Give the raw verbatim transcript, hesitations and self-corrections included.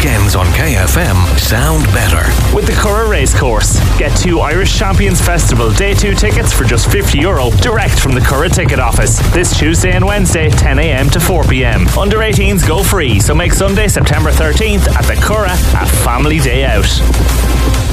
weekends on K F M sound better. With the Curragh Racecourse. Get two Irish Champions Festival Day two tickets for just fifty euro direct from the Curragh ticket office. This Tuesday and Wednesday, ten a m to four p m. Under eighteens go free, so make Sunday, September thirteenth at the Curragh a family day out.